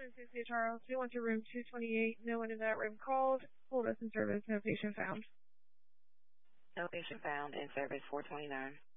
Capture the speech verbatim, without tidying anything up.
Cynthia Charles. We went to room two twenty-eight. No one in that room called. Pulled us in service. No patient found. No patient found in service four twenty-nine.